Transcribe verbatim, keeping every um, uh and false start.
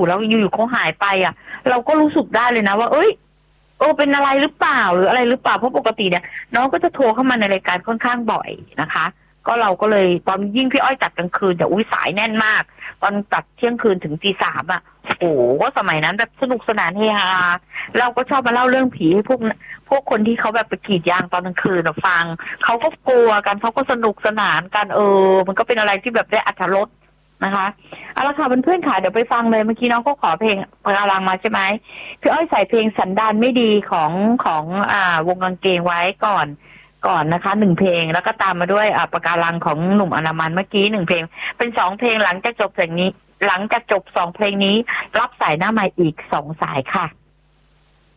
อยู่แล้วอยู่ๆเขาหายไปอ่ะเราก็รู้สึกได้เลยนะว่าเอ้ยเออเป็นอะไรหรือเปล่าหรืออะไรหรือเปล่าเพราะปกติเนี่ยน้องก็จะโทรเข้ามาในรายการค่อนข้างบ่อยนะคะก็เราก็เลยตอนยิ่งพี่อ้อยจัดกลางคืนแต่อุ้ยสายแน่นมากตอนจัดเที่ยงคืนถึงตีสามอ่ะโอ้โหก็สมัยนั้นแบบสนุกสนานเฮฮาเราก็ชอบมาเล่าเรื่องผีให้พวกพวกคนที่เขาแบบไปกรีดยางตอนกลางคืนฟังเขาก็กลัวกันเขาก็สนุกสนานกันเออมันก็เป็นอะไรที่แบบได้อรรถรสนะคะเอาละค่ะเพื่อนๆค่ะเดี๋ยวไปฟังเลยเมื่อกี้น้องก็ขอเพลงปากการังมาใช่ไหมพี่อ้อยใส่เพลงสันดานไม่ดีของของอ่าวงกางเกงไว้ก่อนก่อนนะคะหนึ่งเพลงแล้วก็ตามมาด้วยอ่าปากการังของหนุ่มอนามันเมื่อกี้หนึ่งเพลงเป็นสองเพลงหลังจากจบเพลงนี้หลังจากจบสองเพลงนี้รับสายหน้าไมค์อีกสองสายค่ะ